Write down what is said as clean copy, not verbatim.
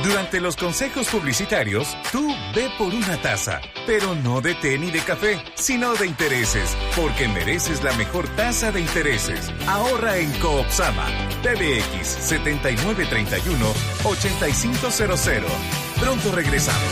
Durante los consejos publicitarios, tú ve por una taza, pero no de té ni de café, sino de intereses, porque mereces la mejor tasa de intereses. Ahorra en Coopsama. PBX 7931-8500. Pronto regresamos.